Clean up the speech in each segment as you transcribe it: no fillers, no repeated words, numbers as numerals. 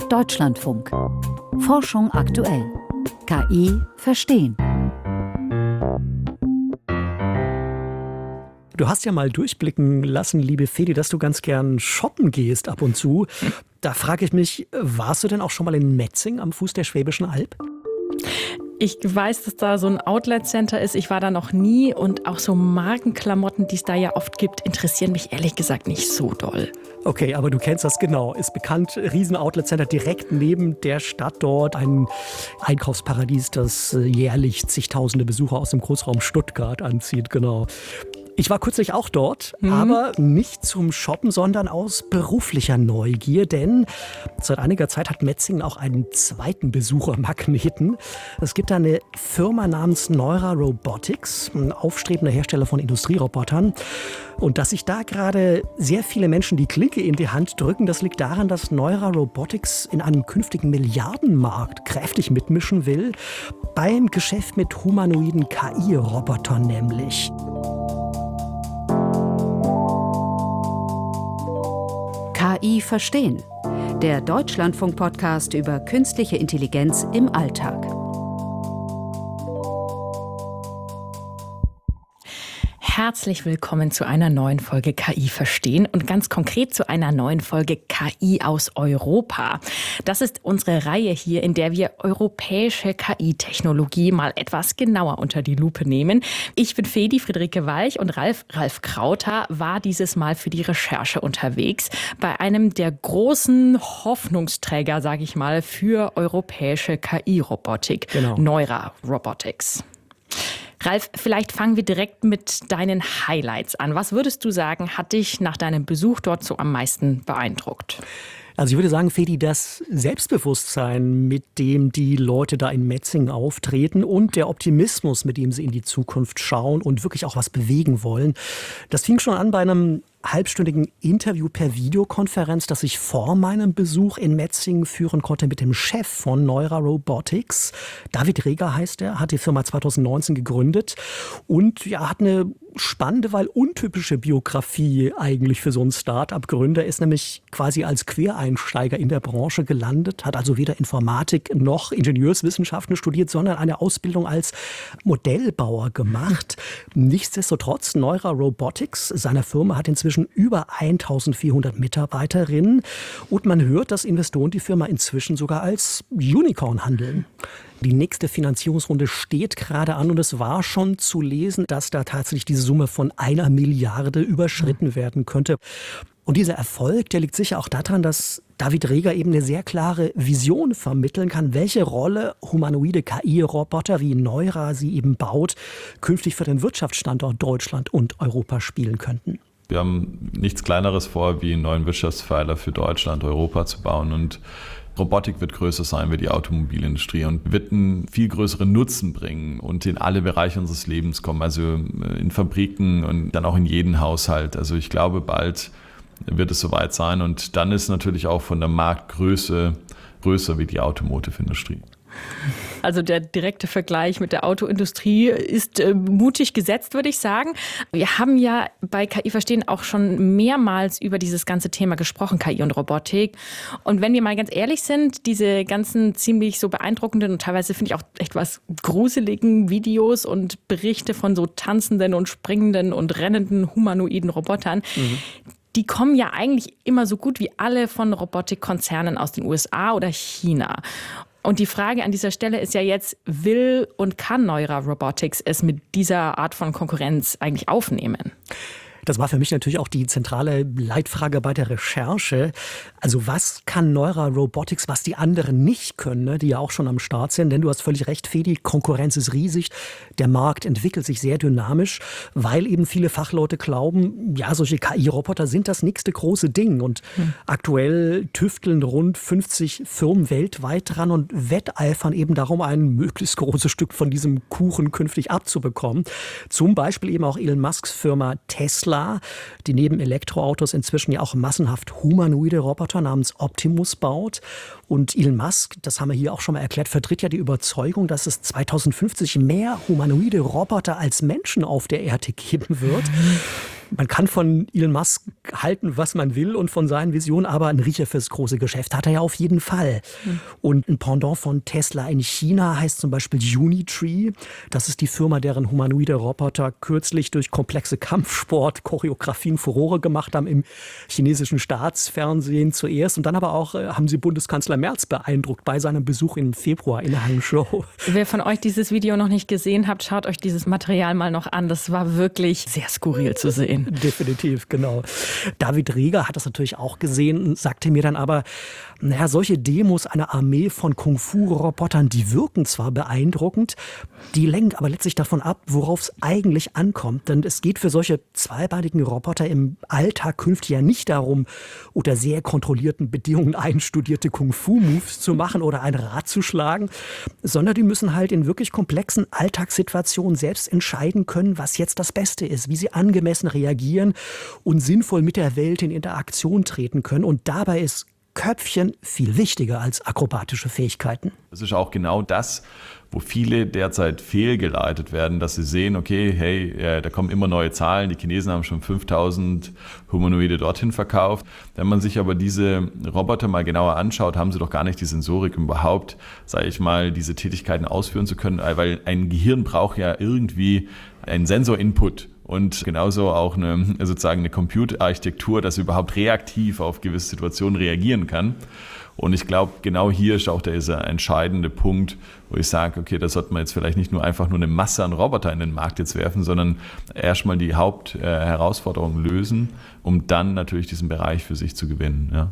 Deutschlandfunk. Forschung aktuell. KI verstehen. Du hast ja mal durchblicken lassen, liebe Fedi, dass du ganz gern shoppen gehst ab und zu. Da frage ich mich, warst du denn auch schon mal in Metzing am Fuß der Schwäbischen Alb? Ich weiß, dass da so ein Outlet-Center ist. Ich war da noch nie und auch so Markenklamotten, die es da ja oft gibt, interessieren mich ehrlich gesagt nicht so doll. Okay, aber du kennst das genau. Ist bekannt, Riesen-Outlet-Center direkt neben der Stadt dort. Ein Einkaufsparadies, das jährlich zigtausende Besucher aus dem Großraum Stuttgart anzieht, genau. Ich war kürzlich auch dort, aber nicht zum Shoppen, sondern aus beruflicher Neugier, denn seit einiger Zeit hat Metzingen auch einen zweiten Besuchermagneten. Es gibt da eine Firma namens Neura Robotics, ein aufstrebender Hersteller von Industrierobotern. Und dass sich da gerade sehr viele Menschen die Klinke in die Hand drücken, das liegt daran, dass Neura Robotics in einem künftigen Milliardenmarkt kräftig mitmischen will, beim Geschäft mit humanoiden KI-Robotern nämlich. KI verstehen. Der Deutschlandfunk-Podcast über künstliche Intelligenz im Alltag. Herzlich willkommen zu einer neuen Folge KI verstehen und ganz konkret zu einer neuen Folge KI aus Europa. Das ist unsere Reihe hier, in der wir europäische KI-Technologie mal etwas genauer unter die Lupe nehmen. Ich bin Fedi, Friederike Walch, und Ralf Krauter war dieses Mal für die Recherche unterwegs bei einem der großen Hoffnungsträger, sage ich mal, für europäische KI-Robotik, genau. Neura Robotics. Ralf, vielleicht fangen wir direkt mit deinen Highlights an. Was würdest du sagen, hat dich nach deinem Besuch dort so am meisten beeindruckt? Also ich würde sagen, Fedi, das Selbstbewusstsein, mit dem die Leute da in Metzingen auftreten und der Optimismus, mit dem sie in die Zukunft schauen und wirklich auch was bewegen wollen, das fing schon an bei einem halbstündigen Interview per Videokonferenz, das ich vor meinem Besuch in Metzingen führen konnte mit dem Chef von Neura Robotics. David Reger heißt er, hat die Firma 2019 gegründet und ja, hat eine spannende, weil untypische Biografie eigentlich für so einen Start-up-Gründer. Ist nämlich quasi als Quereinsteiger in der Branche gelandet, hat also weder Informatik noch Ingenieurswissenschaften studiert, sondern eine Ausbildung als Modellbauer gemacht. Nichtsdestotrotz, Neura Robotics, seiner Firma, hat inzwischen über 1400 Mitarbeiterinnen und man hört, dass Investoren die Firma inzwischen sogar als Unicorn handeln. Die nächste Finanzierungsrunde steht gerade an und es war schon zu lesen, dass da tatsächlich die Summe von 1 Milliarde überschritten werden könnte. Und dieser Erfolg, der liegt sicher auch daran, dass David Reger eben eine sehr klare Vision vermitteln kann, welche Rolle humanoide KI-Roboter wie Neura sie eben baut, künftig für den Wirtschaftsstandort Deutschland und Europa spielen könnten. Wir haben nichts Kleineres vor, wie einen neuen Wirtschaftspfeiler für Deutschland, Europa zu bauen. Und Robotik wird größer sein wie die Automobilindustrie und wird einen viel größeren Nutzen bringen und in alle Bereiche unseres Lebens kommen, also in Fabriken und dann auch in jeden Haushalt. Also ich glaube, bald wird es soweit sein und dann ist natürlich auch von der Marktgröße größer wie die Automotive-Industrie. Also der direkte Vergleich mit der Autoindustrie ist mutig gesetzt, würde ich sagen. Wir haben ja bei KI verstehen auch schon mehrmals über dieses ganze Thema gesprochen, KI und Robotik. Und wenn wir mal ganz ehrlich sind, diese ganzen ziemlich so beeindruckenden und teilweise finde ich auch echt was gruseligen Videos und Berichte von so tanzenden und springenden und rennenden humanoiden Robotern, die kommen ja eigentlich immer so gut wie alle von Robotikkonzernen aus den USA oder China. Und die Frage an dieser Stelle ist ja jetzt, will und kann Neura Robotics es mit dieser Art von Konkurrenz eigentlich aufnehmen? Das war für mich natürlich auch die zentrale Leitfrage bei der Recherche. Also was kann Neura Robotics, was die anderen nicht können, ne, die ja auch schon am Start sind? Denn du hast völlig recht, Fedi, Konkurrenz ist riesig. Der Markt entwickelt sich sehr dynamisch, weil eben viele Fachleute glauben, ja, solche KI-Roboter sind das nächste große Ding. Und aktuell tüfteln rund 50 Firmen weltweit dran und wetteifern eben darum, ein möglichst großes Stück von diesem Kuchen künftig abzubekommen. Zum Beispiel eben auch Elon Musks Firma Tesla, die neben Elektroautos inzwischen ja auch massenhaft humanoide Roboter namens Optimus baut. Und Elon Musk, das haben wir hier auch schon mal erklärt, vertritt ja die Überzeugung, dass es 2050 mehr humanoide Roboter als Menschen auf der Erde geben wird. Man kann von Elon Musk halten, was man will und von seinen Visionen, aber ein Riecher fürs große Geschäft hat er ja auf jeden Fall. Und ein Pendant von Tesla in China heißt zum Beispiel Unitree. Das ist die Firma, deren humanoide Roboter kürzlich durch komplexe Kampfsport-Choreografien Furore gemacht haben im chinesischen Staatsfernsehen zuerst. Und dann aber auch haben sie Bundeskanzler Merz beeindruckt bei seinem Besuch im Februar in Hangzhou. Wer von euch dieses Video noch nicht gesehen habt, schaut euch dieses Material mal noch an. Das war wirklich sehr skurril zu sehen. Definitiv, genau. David Reger hat das natürlich auch gesehen, sagte mir dann aber, naja, solche Demos einer Armee von Kung-Fu-Robotern, die wirken zwar beeindruckend, die lenken aber letztlich davon ab, worauf es eigentlich ankommt. Denn es geht für solche zweibeinigen Roboter im Alltag künftig ja nicht darum, unter sehr kontrollierten Bedingungen einstudierte Kung-Fu-Moves zu machen oder ein Rad zu schlagen, sondern die müssen halt in wirklich komplexen Alltagssituationen selbst entscheiden können, was jetzt das Beste ist, wie sie angemessen reagieren und sinnvoll mit der Welt in Interaktion treten können. Und dabei ist Köpfchen viel wichtiger als akrobatische Fähigkeiten. Das ist auch genau das, wo viele derzeit fehlgeleitet werden, dass sie sehen, okay, hey, da kommen immer neue Zahlen, die Chinesen haben schon 5000 Humanoide dorthin verkauft. Wenn man sich aber diese Roboter mal genauer anschaut, haben sie doch gar nicht die Sensorik, um überhaupt, sage ich mal, diese Tätigkeiten ausführen zu können, weil ein Gehirn braucht ja irgendwie einen Sensorinput. Und genauso auch eine Computerarchitektur, dass überhaupt reaktiv auf gewisse Situationen reagieren kann. Und ich glaube, genau hier ist auch dieser entscheidende Punkt, wo ich sage, okay, da sollte man jetzt vielleicht nicht nur einfach nur eine Masse an Roboter in den Markt jetzt werfen, sondern erstmal die Hauptherausforderung lösen, um dann natürlich diesen Bereich für sich zu gewinnen. Ja.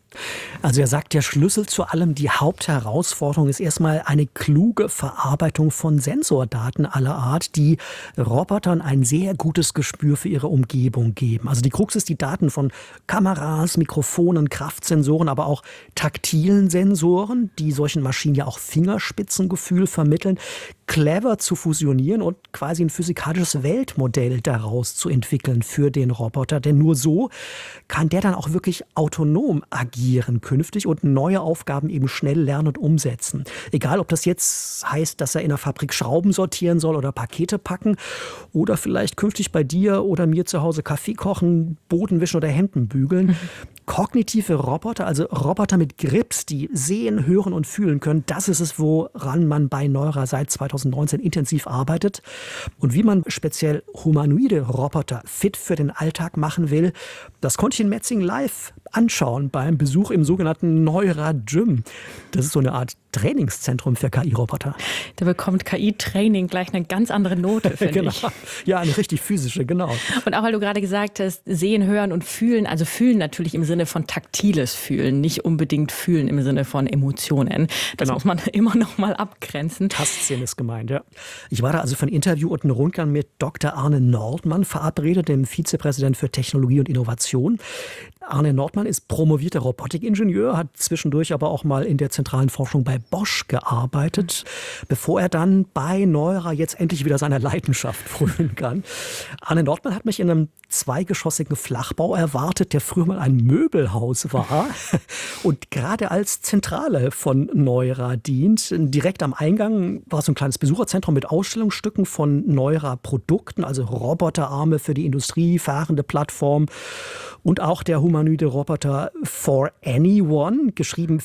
Also er sagt, der Schlüssel zu allem, die Hauptherausforderung ist erstmal eine kluge Verarbeitung von Sensordaten aller Art, die Robotern ein sehr gutes Gespür für ihre Umgebung geben. Also die Krux ist, die Daten von Kameras, Mikrofonen, Kraftsensoren, aber auch taktilen Sensoren, die solchen Maschinen ja auch Fingerspitzengefühl vermitteln, clever zu fusionieren und quasi ein physikalisches Weltmodell daraus zu entwickeln für den Roboter. Denn nur so kann der dann auch wirklich autonom agieren künftig und neue Aufgaben eben schnell lernen und umsetzen. Egal, ob das jetzt heißt, dass er in der Fabrik Schrauben sortieren soll oder Pakete packen oder vielleicht künftig bei dir oder mir zu Hause Kaffee kochen, Boden wischen oder Hemden bügeln. Kognitive Roboter, also Roboter mit Grips, die sehen, hören und fühlen können, das ist es, woran man bei Neura seit 2019 intensiv arbeitet. Und wie man speziell humanoide Roboter fit für den Alltag machen will, das konnte ich in Metzingen live anschauen beim Besuch im sogenannten Neura Gym. Das ist so eine Art Trainingszentrum für KI-Roboter. Da bekommt KI-Training gleich eine ganz andere Note, finde genau. ich. Ja, eine richtig physische, genau. Und auch weil du gerade gesagt hast, sehen, hören und fühlen, also fühlen natürlich im Sinne von taktiles Fühlen, nicht unbedingt fühlen im Sinne von Emotionen. Das muss man immer noch mal abgrenzen. Tastsinn ist gemeint, ja. Ich war da also für ein Interview und einen Rundgang mit Dr. Arne Nordmann verabredet, dem Vizepräsident für Technologie und Innovation. Arne Nordmann ist promovierter Robotikingenieur, hat zwischendurch aber auch mal in der zentralen Forschung bei Bosch gearbeitet, bevor er dann bei Neura jetzt endlich wieder seiner Leidenschaft frönen kann. Arne Nordmann hat mich in einem zweigeschossigen Flachbau erwartet, der früher mal ein Möbelhaus war und gerade als Zentrale von Neura dient. Direkt am Eingang war so ein kleines Besucherzentrum mit Ausstellungsstücken von Neura-Produkten, also Roboterarme für die Industrie, fahrende Plattform und auch der humanoide Roboter For Anyone, geschrieben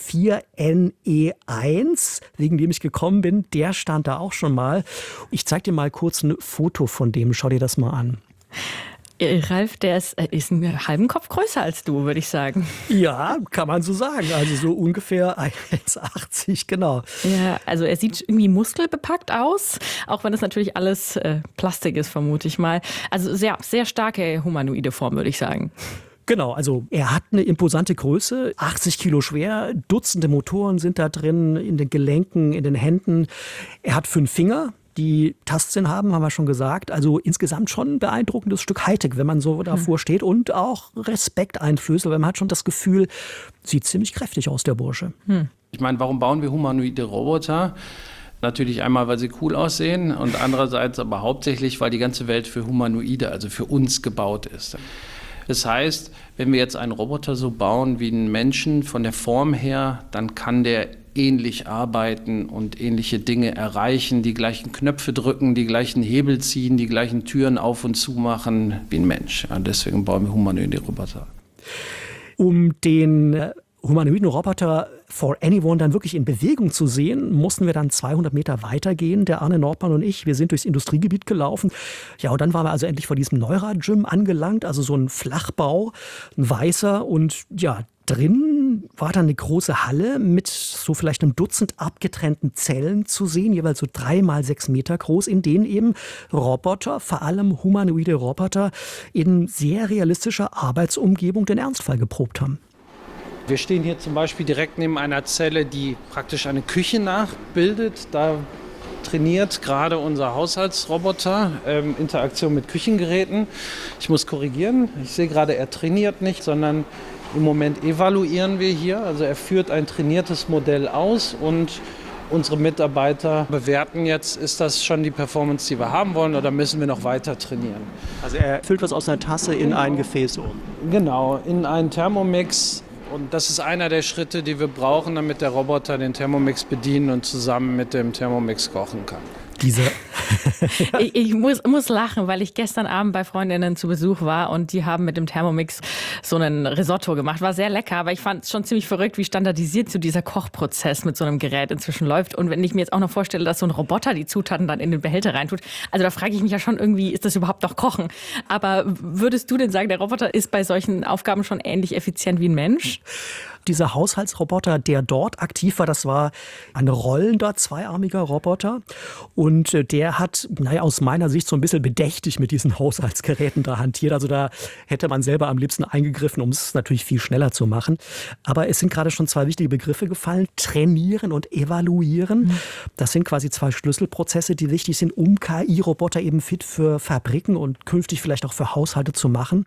4NE1, wegen dem ich gekommen bin, der stand da auch schon mal. Ich zeige dir mal kurz ein Foto von dem, schau dir das mal an. Ralf, der ist einen halben Kopf größer als du, würde ich sagen. Ja, kann man so sagen. Also so ungefähr 1,80, genau. Ja, also er sieht irgendwie muskelbepackt aus, auch wenn das natürlich alles Plastik ist, vermute ich mal. Also sehr, sehr starke humanoide Form, würde ich sagen. Genau, also er hat eine imposante Größe, 80 Kilo schwer, Dutzende Motoren sind da drin, in den Gelenken, in den Händen. Er hat 5 Finger, die Tastsinn haben wir schon gesagt. Also insgesamt schon ein beeindruckendes Stück Hightech, wenn man so davor steht und auch Respekt einflößt, weil man hat schon das Gefühl, sieht ziemlich kräftig aus, der Bursche. Ich meine, warum bauen wir humanoide Roboter? Natürlich einmal, weil sie cool aussehen und andererseits aber hauptsächlich, weil die ganze Welt für Humanoide, also für uns gebaut ist. Das heißt, wenn wir jetzt einen Roboter so bauen wie einen Menschen von der Form her, dann kann der ähnlich arbeiten und ähnliche Dinge erreichen, die gleichen Knöpfe drücken, die gleichen Hebel ziehen, die gleichen Türen auf und zu machen wie ein Mensch. Ja, deswegen bauen wir humanoide Roboter. Um den humanoiden Roboter For Anyone dann wirklich in Bewegung zu sehen, mussten wir dann 200 Meter weitergehen, der Arne Nordmann und ich. Wir sind durchs Industriegebiet gelaufen. Ja, und dann waren wir also endlich vor diesem Neura-Gym angelangt, also so ein Flachbau, ein weißer. Und ja, drin war dann eine große Halle mit so vielleicht einem Dutzend abgetrennten Zellen zu sehen, jeweils so 3 mal 6 Meter groß, in denen eben Roboter, vor allem humanoide Roboter, in sehr realistischer Arbeitsumgebung den Ernstfall geprobt haben. Wir stehen hier zum Beispiel direkt neben einer Zelle, die praktisch eine Küche nachbildet. Da trainiert gerade unser Haushaltsroboter Interaktion mit Küchengeräten. Ich muss korrigieren, ich sehe gerade, er trainiert nicht, sondern im Moment evaluieren wir hier. Also er führt ein trainiertes Modell aus und unsere Mitarbeiter bewerten jetzt, ist das schon die Performance, die wir haben wollen, oder müssen wir noch weiter trainieren. Also er füllt was aus einer Tasse in ein Gefäß um. Genau, in einen Thermomix. Und das ist einer der Schritte, die wir brauchen, damit der Roboter den Thermomix bedienen und zusammen mit dem Thermomix kochen kann. Ich muss lachen, weil ich gestern Abend bei Freundinnen zu Besuch war und die haben mit dem Thermomix so einen Risotto gemacht. War sehr lecker, aber ich fand es schon ziemlich verrückt, wie standardisiert so dieser Kochprozess mit so einem Gerät inzwischen läuft. Und wenn ich mir jetzt auch noch vorstelle, dass so ein Roboter die Zutaten dann in den Behälter reintut, also da frage ich mich ja schon irgendwie, ist das überhaupt noch Kochen? Aber würdest du denn sagen, der Roboter ist bei solchen Aufgaben schon ähnlich effizient wie ein Mensch? Dieser Haushaltsroboter, der dort aktiv war, das war ein rollender, zweiarmiger Roboter. Und der hat, aus meiner Sicht so ein bisschen bedächtig mit diesen Haushaltsgeräten da hantiert. Also da hätte man selber am liebsten eingegriffen, um es natürlich viel schneller zu machen. Aber es sind gerade schon 2 wichtige Begriffe gefallen. Trainieren und evaluieren. Das sind quasi 2 Schlüsselprozesse, die wichtig sind, um KI-Roboter eben fit für Fabriken und künftig vielleicht auch für Haushalte zu machen.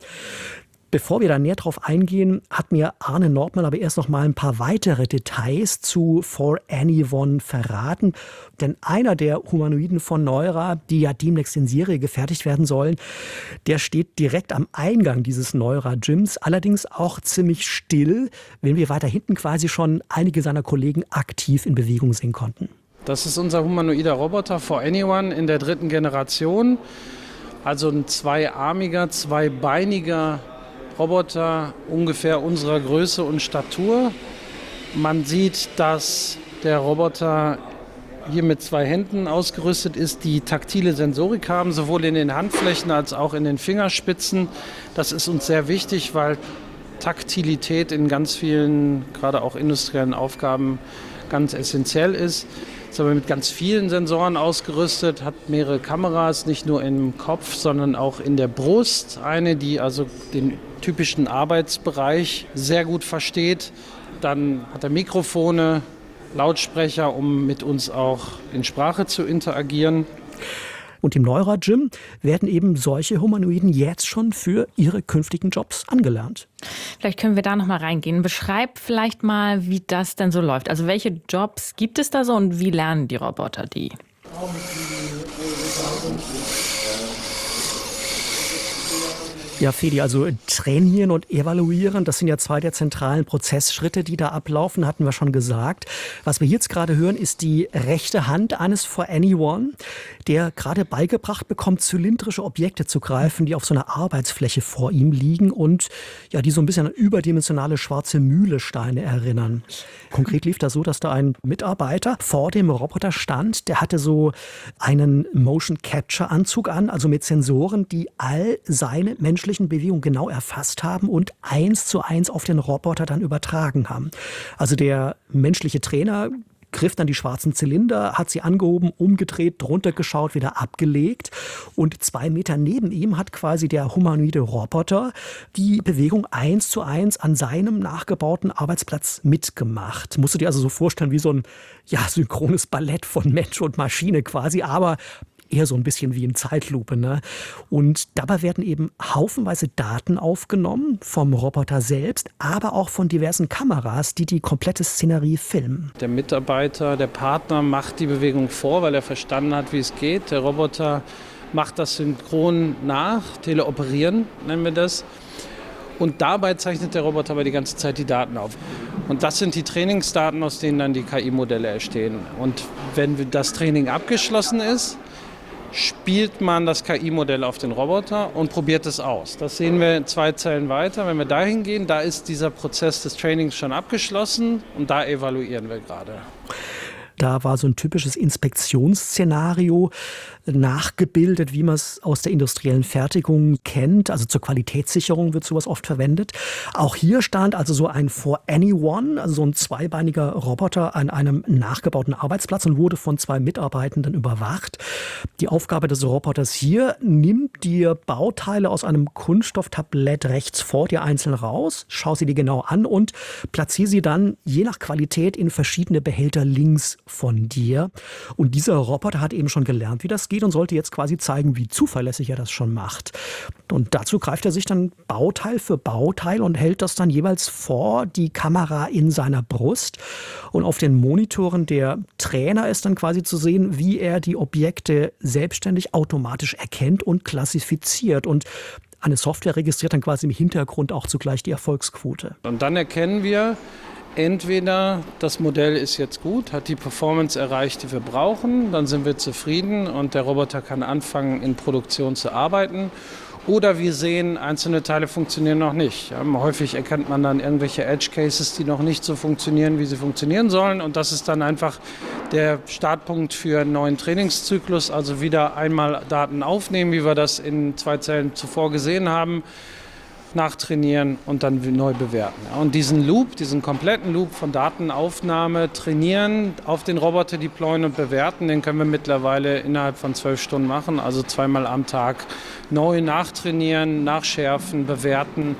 Bevor wir da näher drauf eingehen, hat mir Arne Nordmann aber erst noch mal ein paar weitere Details zu For Anyone verraten. Denn einer der Humanoiden von Neura, die ja demnächst in Serie gefertigt werden sollen, der steht direkt am Eingang dieses Neura-Gyms, allerdings auch ziemlich still, wenn wir weiter hinten quasi schon einige seiner Kollegen aktiv in Bewegung sehen konnten. Das ist unser humanoider Roboter For Anyone in der 3. Generation. Also ein zweiarmiger, zweibeiniger Roboter ungefähr unserer Größe und Statur. Man sieht, dass der Roboter hier mit 2 Händen ausgerüstet ist, die taktile Sensorik haben, sowohl in den Handflächen als auch in den Fingerspitzen. Das ist uns sehr wichtig, weil Taktilität in ganz vielen, gerade auch industriellen Aufgaben ganz essentiell ist. Ist aber mit ganz vielen Sensoren ausgerüstet, hat mehrere Kameras, nicht nur im Kopf, sondern auch in der Brust. Eine, die also den typischen Arbeitsbereich sehr gut versteht. Dann hat er Mikrofone, Lautsprecher, um mit uns auch in Sprache zu interagieren. Und im Neura-Gym werden eben solche Humanoiden jetzt schon für ihre künftigen Jobs angelernt. Vielleicht können wir da noch mal reingehen. Beschreib vielleicht mal, wie das denn so läuft. Also welche Jobs gibt es da so und wie lernen die Roboter die? Ja, Fedi, also trainieren und evaluieren, das sind ja 2 der zentralen Prozessschritte, die da ablaufen, hatten wir schon gesagt. Was wir jetzt gerade hören, ist die rechte Hand eines For Anyone, der gerade beigebracht bekommt, zylindrische Objekte zu greifen, die auf so einer Arbeitsfläche vor ihm liegen und ja, die so ein bisschen an überdimensionale schwarze Mühlesteine erinnern. Konkret lief das so, dass da ein Mitarbeiter vor dem Roboter stand, der hatte so einen Motion Capture Anzug an, also mit Sensoren, die all seine menschlichen Bewegungen genau erfasst haben und 1:1 auf den Roboter dann übertragen haben. Also der menschliche Trainer griff dann die schwarzen Zylinder, hat sie angehoben, umgedreht, drunter geschaut, wieder abgelegt. Und 2 Meter neben ihm hat quasi der humanoide Roboter die Bewegung 1:1 an seinem nachgebauten Arbeitsplatz mitgemacht. Musst du dir also so vorstellen wie so ein synchrones Ballett von Mensch und Maschine quasi, aber eher so ein bisschen wie in Zeitlupe, ne? Und dabei werden eben haufenweise Daten aufgenommen vom Roboter selbst, aber auch von diversen Kameras, die die komplette Szenerie filmen. Der Mitarbeiter, der Partner macht die Bewegung vor, weil er verstanden hat, wie es geht. Der Roboter macht das synchron nach, teleoperieren nennen wir das. Und dabei zeichnet der Roboter aber die ganze Zeit die Daten auf. Und das sind die Trainingsdaten, aus denen dann die KI-Modelle entstehen. Und wenn das Training abgeschlossen ist, spielt man das KI-Modell auf den Roboter und probiert es aus. Das sehen wir 2 Zeilen weiter. Wenn wir dahin gehen, da ist dieser Prozess des Trainings schon abgeschlossen und da evaluieren wir gerade. Da war so ein typisches Inspektionsszenario nachgebildet, wie man es aus der industriellen Fertigung kennt. Also zur Qualitätssicherung wird sowas oft verwendet. Auch hier stand also so ein For Anyone, also so ein zweibeiniger Roboter an einem nachgebauten Arbeitsplatz und wurde von 2 Mitarbeitenden überwacht. Die Aufgabe des Roboters hier: nimmt dir Bauteile aus einem Kunststofftablett rechts vor dir einzeln raus, schau sie dir genau an und platziere sie dann je nach Qualität in verschiedene Behälter links von dir. Und dieser Roboter hat eben schon gelernt, wie das geht und sollte jetzt quasi zeigen, wie zuverlässig er das schon macht. Und dazu greift er sich dann Bauteil für Bauteil und hält das dann jeweils vor die Kamera in seiner Brust. Und auf den Monitoren der Trainer ist dann quasi zu sehen, wie er die Objekte selbstständig automatisch erkennt und klassifiziert. Und eine Software registriert dann quasi im Hintergrund auch zugleich die Erfolgsquote. Und dann erkennen wir, entweder das Modell ist jetzt gut, hat die Performance erreicht, die wir brauchen, dann sind wir zufrieden und der Roboter kann anfangen, in Produktion zu arbeiten. Oder wir sehen, einzelne Teile funktionieren noch nicht. Häufig erkennt man dann irgendwelche Edge Cases, die noch nicht so funktionieren, wie sie funktionieren sollen. Und das ist dann einfach der Startpunkt für einen neuen Trainingszyklus. Also wieder einmal Daten aufnehmen, wie wir das in 2 Zellen zuvor gesehen haben, nachtrainieren und dann neu bewerten. Und diesen Loop, diesen kompletten Loop von Datenaufnahme, trainieren, auf den Roboter deployen und bewerten, den können wir mittlerweile innerhalb von 12 Stunden machen, also 2-mal am Tag neu nachtrainieren, nachschärfen, bewerten.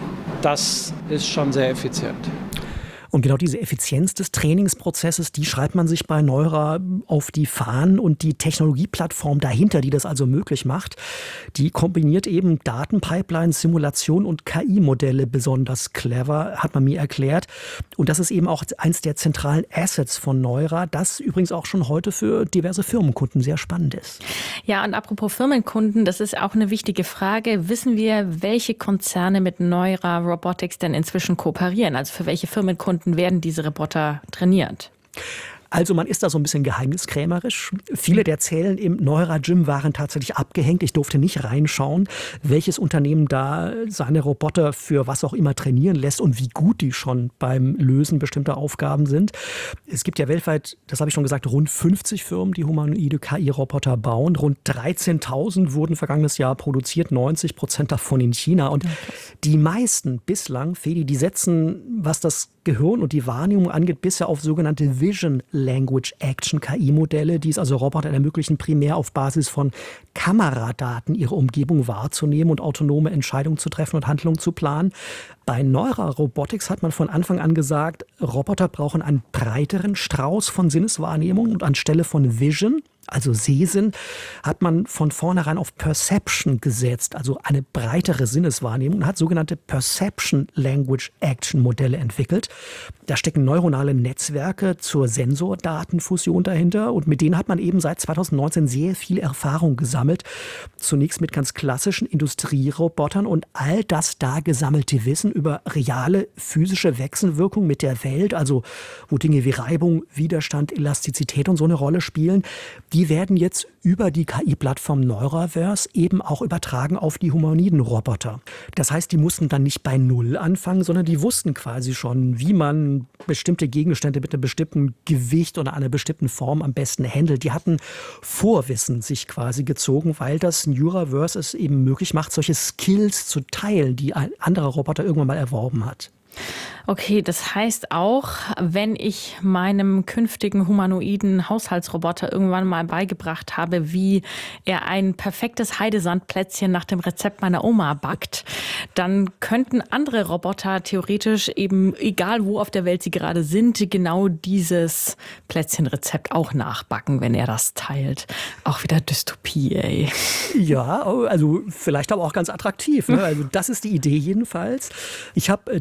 Das ist schon sehr effizient. Und genau diese Effizienz des Trainingsprozesses, die schreibt man sich bei Neura auf die Fahnen, und die Technologieplattform dahinter, die das also möglich macht, die kombiniert eben Datenpipelines, Simulation und KI-Modelle besonders clever, hat man mir erklärt. Und das ist eben auch eins der zentralen Assets von Neura, das übrigens auch schon heute für diverse Firmenkunden sehr spannend ist. Ja, und apropos Firmenkunden, das ist auch eine wichtige Frage. Wissen wir, welche Konzerne mit Neura Robotics denn inzwischen kooperieren? Also für welche Firmenkunden werden diese Roboter trainiert? Also man ist da so ein bisschen geheimniskrämerisch. Viele der Zellen im Neura Gym waren tatsächlich abgehängt. Ich durfte nicht reinschauen, welches Unternehmen da seine Roboter für was auch immer trainieren lässt und wie gut die schon beim Lösen bestimmter Aufgaben sind. Es gibt ja weltweit, das habe ich schon gesagt, rund 50 Firmen, die humanoide KI-Roboter bauen. Rund 13.000 wurden vergangenes Jahr produziert, 90% davon in China. Und die meisten bislang, Fedi, die setzen, was das Gehirn und die Wahrnehmung angeht, bisher auf sogenannte Vision Language Action KI-Modelle, die es also Robotern ermöglichen, primär auf Basis von Kameradaten ihre Umgebung wahrzunehmen und autonome Entscheidungen zu treffen und Handlungen zu planen. Bei Neura Robotics hat man von Anfang an gesagt, Roboter brauchen einen breiteren Strauß von Sinneswahrnehmung, und anstelle von Vision, also Sehsinn, hat man von vornherein auf Perception gesetzt, also eine breitere Sinneswahrnehmung, und hat sogenannte Perception Language Action Modelle entwickelt. Da stecken neuronale Netzwerke zur Sensordatenfusion dahinter, und mit denen hat man eben seit 2019 sehr viel Erfahrung gesammelt. Zunächst mit ganz klassischen Industrierobotern, und all das da gesammelte Wissen über reale physische Wechselwirkung mit der Welt, also wo Dinge wie Reibung, Widerstand, Elastizität und so eine Rolle spielen, die werden jetzt über die KI-Plattform Neuraverse eben auch übertragen auf die humanoiden Roboter. Das heißt, die mussten dann nicht bei Null anfangen, sondern die wussten quasi schon, wie man bestimmte Gegenstände mit einem bestimmten Gewicht oder einer bestimmten Form am besten handelt. Die hatten Vorwissen sich quasi gezogen, weil das Neuraverse es eben möglich macht, solche Skills zu teilen, die ein anderer Roboter irgendwann mal erworben hat. Okay, das heißt auch, wenn ich meinem künftigen humanoiden Haushaltsroboter irgendwann mal beigebracht habe, wie er ein perfektes Heidesandplätzchen nach dem Rezept meiner Oma backt, dann könnten andere Roboter theoretisch eben, egal wo auf der Welt sie gerade sind, genau dieses Plätzchenrezept auch nachbacken, wenn er das teilt. Auch wieder Dystopie, ey. Ja, also vielleicht aber auch ganz attraktiv, ne? Also das ist die Idee jedenfalls. Ich habe David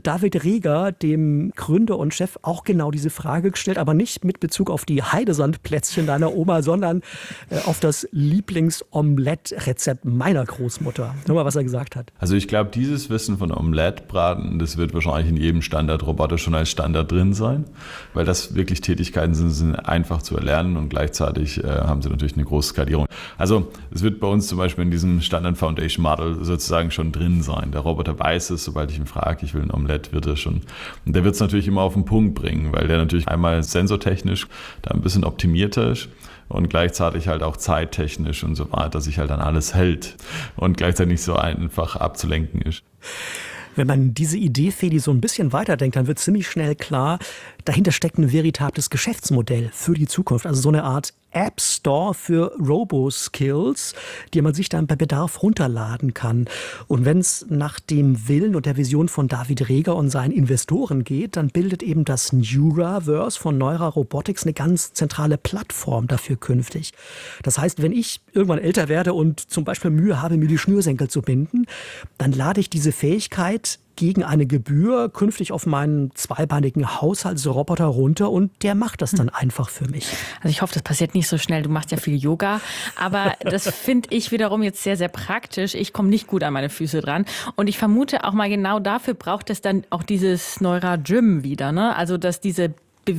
Reger, dem Gründer und Chef, auch genau diese Frage gestellt, aber nicht mit Bezug auf die Heidesandplätzchen deiner Oma, sondern auf das Lieblings-Omelette-Rezept meiner Großmutter. Hör mal, was er gesagt hat. Also ich glaube, dieses Wissen von Omelette-Braten, das wird wahrscheinlich in jedem Standardroboter schon als Standard drin sein, weil das wirklich Tätigkeiten sind einfach zu erlernen und gleichzeitig haben sie natürlich eine große Skalierung. Also es wird bei uns zum Beispiel in diesem Standard Foundation Model sozusagen schon drin sein. Der Roboter weiß es, sobald ich ihn frage, ich will ein Omelette, wird er schon. Und der wird es natürlich immer auf den Punkt bringen, weil der natürlich einmal sensortechnisch da ein bisschen optimierter ist und gleichzeitig halt auch zeittechnisch und so weiter, sich halt an alles hält und gleichzeitig nicht so einfach abzulenken ist. Wenn man diese Idee, Fedi, so ein bisschen weiterdenkt, dann wird ziemlich schnell klar, dahinter steckt ein veritables Geschäftsmodell für die Zukunft. Also so eine Art App Store für Robo-Skills, die man sich dann bei Bedarf runterladen kann. Und wenn es nach dem Willen und der Vision von David Reger und seinen Investoren geht, dann bildet eben das Neuraverse von Neura Robotics eine ganz zentrale Plattform dafür künftig. Das heißt, wenn ich irgendwann älter werde und zum Beispiel Mühe habe, mir die Schnürsenkel zu binden, dann lade ich diese Fähigkeit gegen eine Gebühr künftig auf meinen zweibeinigen Haushaltsroboter runter und der macht das dann einfach für mich. Also ich hoffe, das passiert nicht so schnell. Du machst ja viel Yoga, aber das finde ich wiederum jetzt sehr, sehr praktisch. Ich komme nicht gut an meine Füße dran und ich vermute auch mal genau dafür braucht es dann auch dieses Neura Gym wieder, ne? Also dass diese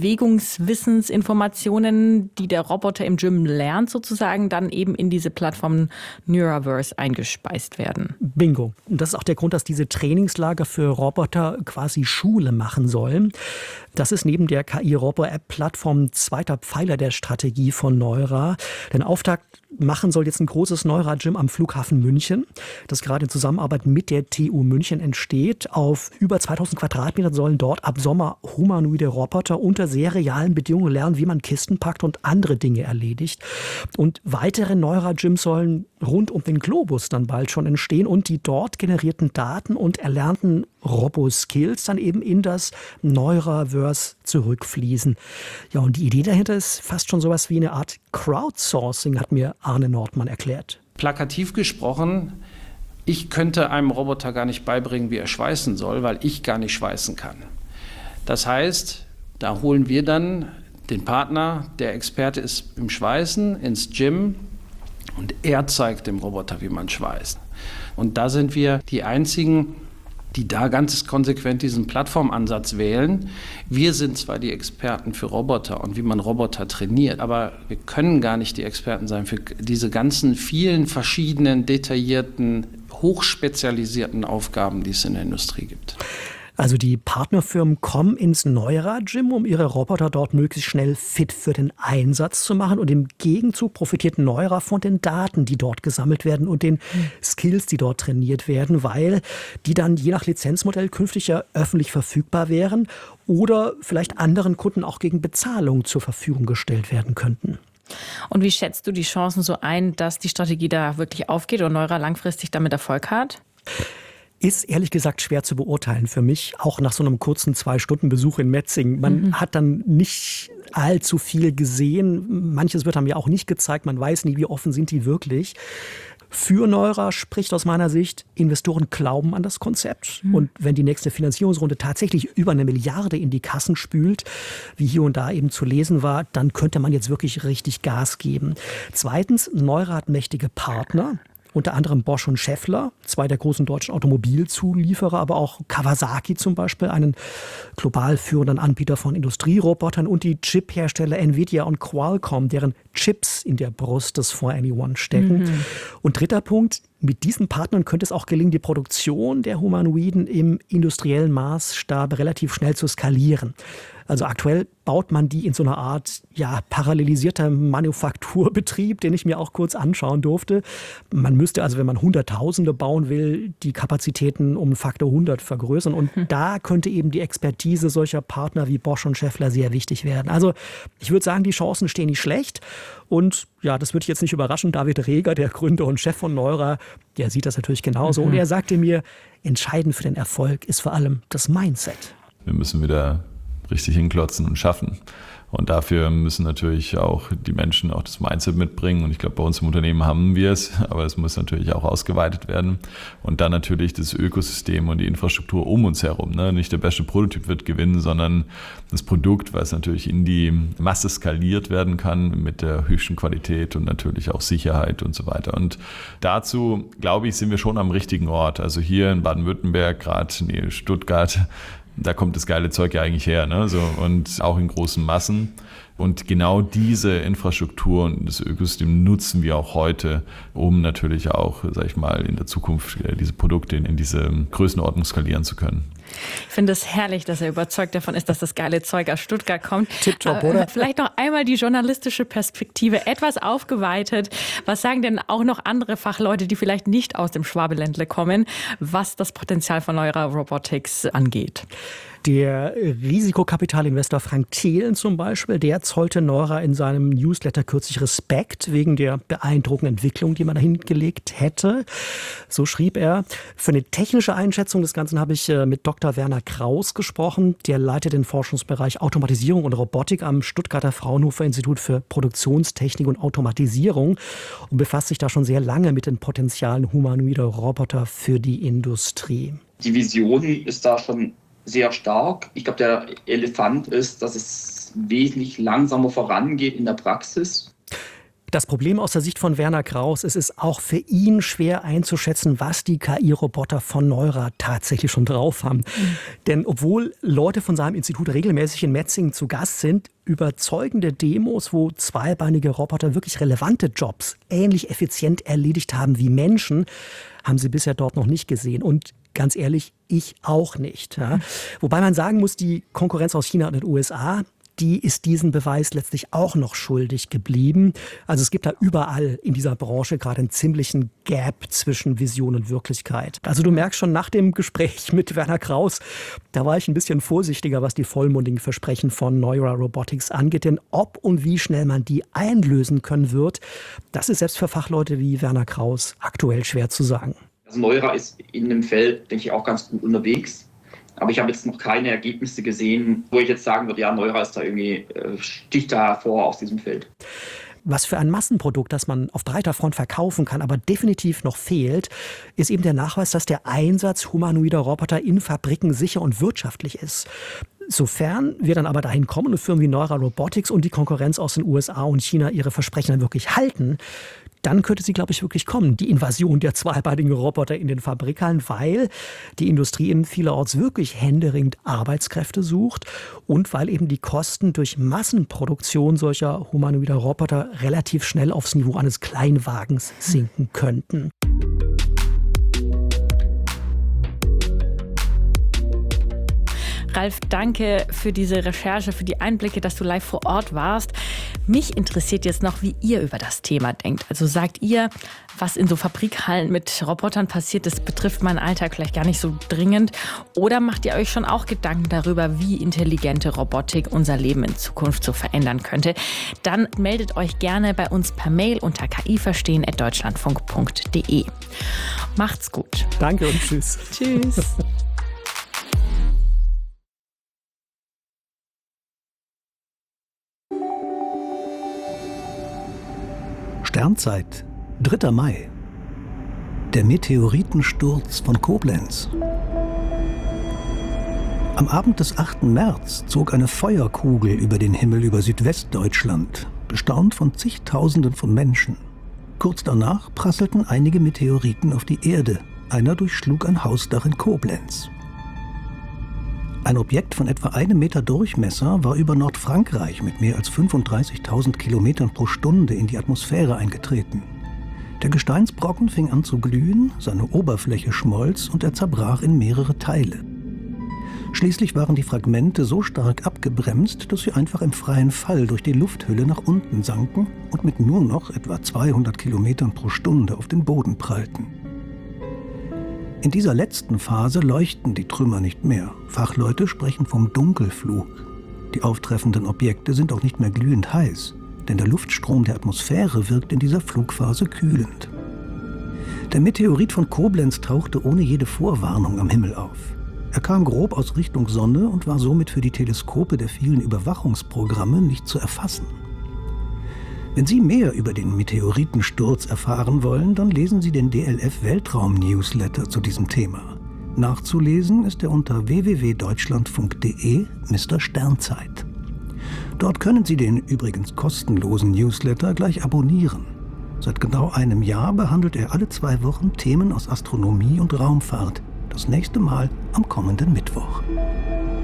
Bewegungswissensinformationen, die der Roboter im Gym lernt, sozusagen dann eben in diese Plattform Neuraverse eingespeist werden. Bingo. Und das ist auch der Grund, dass diese Trainingslager für Roboter quasi Schule machen sollen. Das ist neben der KI-Robo-App-Plattform zweiter Pfeiler der Strategie von Neura. Den Auftakt machen soll jetzt ein großes Neura-Gym am Flughafen München, das gerade in Zusammenarbeit mit der TU München entsteht. Auf über 2000 Quadratmetern sollen dort ab Sommer humanoide Roboter unter sehr realen Bedingungen lernen, wie man Kisten packt und andere Dinge erledigt. Und weitere Neura-Gyms sollen rund um den Globus dann bald schon entstehen und die dort generierten Daten und erlernten Robo-Skills dann eben in das Neuraverse zurückfließen. Ja, und die Idee dahinter ist fast schon sowas wie eine Art Crowdsourcing, hat mir Arne Nordmann erklärt. Plakativ gesprochen, ich könnte einem Roboter gar nicht beibringen, wie er schweißen soll, weil ich gar nicht schweißen kann. Das heißt, da holen wir dann den Partner, der Experte ist im Schweißen, ins Gym und er zeigt dem Roboter, wie man schweißt. Und da sind wir die Einzigen, die da ganz konsequent diesen Plattformansatz wählen. Wir sind zwar die Experten für Roboter und wie man Roboter trainiert, aber wir können gar nicht die Experten sein für diese ganzen vielen verschiedenen, detaillierten, hochspezialisierten Aufgaben, die es in der Industrie gibt. Also die Partnerfirmen kommen ins Neura-Gym, um ihre Roboter dort möglichst schnell fit für den Einsatz zu machen. Und im Gegenzug profitiert Neura von den Daten, die dort gesammelt werden und den Skills, die dort trainiert werden, weil die dann je nach Lizenzmodell künftig ja öffentlich verfügbar wären oder vielleicht anderen Kunden auch gegen Bezahlung zur Verfügung gestellt werden könnten. Und wie schätzt du die Chancen so ein, dass die Strategie da wirklich aufgeht und Neura langfristig damit Erfolg hat? Ist ehrlich gesagt schwer zu beurteilen für mich, auch nach so einem kurzen 2-Stunden-Besuch in Metzingen. Man hat dann nicht allzu viel gesehen. Manches wird einem ja auch nicht gezeigt. Man weiß nie, wie offen sind die wirklich. Für Neura spricht aus meiner Sicht, Investoren glauben an das Konzept. Und wenn die nächste Finanzierungsrunde tatsächlich über 1 Milliarde in die Kassen spült, wie hier und da eben zu lesen war, dann könnte man jetzt wirklich richtig Gas geben. Zweitens, Neura hat mächtige Partner. Unter anderem Bosch und Schaeffler, 2 der großen deutschen Automobilzulieferer, aber auch Kawasaki zum Beispiel, einen global führenden Anbieter von Industrierobotern und die Chip-Hersteller Nvidia und Qualcomm, deren Chips in der Brust des For Anyone stecken. Und dritter Punkt, mit diesen Partnern könnte es auch gelingen, die Produktion der Humanoiden im industriellen Maßstab relativ schnell zu skalieren. Also aktuell baut man die in so einer Art parallelisierter Manufakturbetrieb, den ich mir auch kurz anschauen durfte. Man müsste also, wenn man Hunderttausende bauen will, die Kapazitäten um Faktor 100 vergrößern. Und da könnte eben die Expertise solcher Partner wie Bosch und Schaeffler sehr wichtig werden. Also ich würde sagen, die Chancen stehen nicht schlecht. Und ja, das würde ich jetzt nicht überraschen. David Reger, der Gründer und Chef von Neura, der sieht das natürlich genauso. Und er sagte mir, entscheidend für den Erfolg ist vor allem das Mindset. Wir müssen wieder richtig hinklotzen und schaffen. Und dafür müssen natürlich auch die Menschen auch das Mindset mitbringen. Und ich glaube, bei uns im Unternehmen haben wir es, aber es muss natürlich auch ausgeweitet werden. Und dann natürlich das Ökosystem und die Infrastruktur um uns herum. Ne? Nicht der beste Prototyp wird gewinnen, sondern das Produkt, was natürlich in die Masse skaliert werden kann mit der höchsten Qualität und natürlich auch Sicherheit und so weiter. Und dazu, glaube ich, sind wir schon am richtigen Ort. Also hier in Baden-Württemberg, gerade Stuttgart, da kommt das geile Zeug ja eigentlich her, ne? So, und auch in großen Massen. Und genau diese Infrastruktur und das Ökosystem nutzen wir auch heute, um natürlich auch, sag ich mal, in der Zukunft diese Produkte in diese Größenordnung skalieren zu können. Ich finde es herrlich, dass er überzeugt davon ist, dass das geile Zeug aus Stuttgart kommt. Tipptopp, oder? Vielleicht noch einmal die journalistische Perspektive etwas aufgeweitet. Was sagen denn auch noch andere Fachleute, die vielleicht nicht aus dem Schwabeländle kommen, was das Potenzial von Neura Robotics angeht? Der Risikokapitalinvestor Frank Thelen zum Beispiel, der zollte Neura in seinem Newsletter kürzlich Respekt wegen der beeindruckenden Entwicklung, die man da hingelegt hätte. So schrieb er: Für eine technische Einschätzung des Ganzen habe ich mit Dr. Werner Kraus gesprochen. Der leitet den Forschungsbereich Automatisierung und Robotik am Stuttgarter Fraunhofer Institut für Produktionstechnik und Automatisierung und befasst sich da schon sehr lange mit den Potenzialen humanoider Roboter für die Industrie. Die Vision ist da schon sehr stark. Ich glaube, der Elefant ist, dass es wesentlich langsamer vorangeht in der Praxis. Das Problem aus der Sicht von Werner Kraus ist es auch für ihn schwer einzuschätzen, was die KI-Roboter von Neura tatsächlich schon drauf haben. Denn obwohl Leute von seinem Institut regelmäßig in Metzingen zu Gast sind, überzeugende Demos, wo zweibeinige Roboter wirklich relevante Jobs ähnlich effizient erledigt haben wie Menschen, haben sie bisher dort noch nicht gesehen. Und ganz ehrlich, ich auch nicht. Ja. Wobei man sagen muss, die Konkurrenz aus China und den USA, die ist diesen Beweis letztlich auch noch schuldig geblieben. Also es gibt da überall in dieser Branche gerade einen ziemlichen Gap zwischen Vision und Wirklichkeit. Also du merkst schon nach dem Gespräch mit Werner Kraus, da war ich ein bisschen vorsichtiger, was die vollmundigen Versprechen von Neura Robotics angeht. Denn ob und wie schnell man die einlösen können wird, das ist selbst für Fachleute wie Werner Kraus aktuell schwer zu sagen. Also Neura ist in dem Feld, denke ich, auch ganz gut unterwegs. Aber ich habe jetzt noch keine Ergebnisse gesehen, wo ich jetzt sagen würde, ja, Neura ist da irgendwie, sticht da hervor aus diesem Feld. Was für ein Massenprodukt, das man auf breiter Front verkaufen kann, aber definitiv noch fehlt, ist eben der Nachweis, dass der Einsatz humanoider Roboter in Fabriken sicher und wirtschaftlich ist. Sofern wir dann aber dahin kommen und Firmen wie Neura Robotics und die Konkurrenz aus den USA und China ihre Versprechen dann wirklich halten, dann könnte sie, glaube ich, wirklich kommen, die Invasion der zweibeinigen Roboter in den Fabrikhallen, weil die Industrie eben vielerorts wirklich händeringend Arbeitskräfte sucht und weil eben die Kosten durch Massenproduktion solcher humanoider Roboter relativ schnell aufs Niveau eines Kleinwagens sinken könnten. Ralf, danke für diese Recherche, für die Einblicke, dass du live vor Ort warst. Mich interessiert jetzt noch, wie ihr über das Thema denkt. Also sagt ihr, was in so Fabrikhallen mit Robotern passiert, das betrifft meinen Alltag vielleicht gar nicht so dringend? Oder macht ihr euch schon auch Gedanken darüber, wie intelligente Robotik unser Leben in Zukunft so verändern könnte? Dann meldet euch gerne bei uns per Mail unter kiverstehen@deutschlandfunk.de. Macht's gut. Danke und tschüss. Tschüss. Sternzeit, 3. Mai. Der Meteoritensturz von Koblenz. Am Abend des 8. März zog eine Feuerkugel über den Himmel über Südwestdeutschland, bestaunt von zigtausenden von Menschen. Kurz danach prasselten einige Meteoriten auf die Erde. Einer durchschlug ein Hausdach in Koblenz. Ein Objekt von etwa 1 Meter Durchmesser war über Nordfrankreich mit mehr als 35.000 Kilometern pro Stunde in die Atmosphäre eingetreten. Der Gesteinsbrocken fing an zu glühen, seine Oberfläche schmolz und er zerbrach in mehrere Teile. Schließlich waren die Fragmente so stark abgebremst, dass sie einfach im freien Fall durch die Lufthülle nach unten sanken und mit nur noch etwa 200 Kilometern pro Stunde auf den Boden prallten. In dieser letzten Phase leuchten die Trümmer nicht mehr. Fachleute sprechen vom Dunkelflug. Die auftreffenden Objekte sind auch nicht mehr glühend heiß, denn der Luftstrom der Atmosphäre wirkt in dieser Flugphase kühlend. Der Meteorit von Koblenz tauchte ohne jede Vorwarnung am Himmel auf. Er kam grob aus Richtung Sonne und war somit für die Teleskope der vielen Überwachungsprogramme nicht zu erfassen. Wenn Sie mehr über den Meteoritensturz erfahren wollen, dann lesen Sie den DLF-Weltraum-Newsletter zu diesem Thema. Nachzulesen ist er unter www.deutschlandfunk.de Mr. Sternzeit. Dort können Sie den übrigens kostenlosen Newsletter gleich abonnieren. Seit genau einem Jahr behandelt er alle 2 Wochen Themen aus Astronomie und Raumfahrt. Das nächste Mal am kommenden Mittwoch.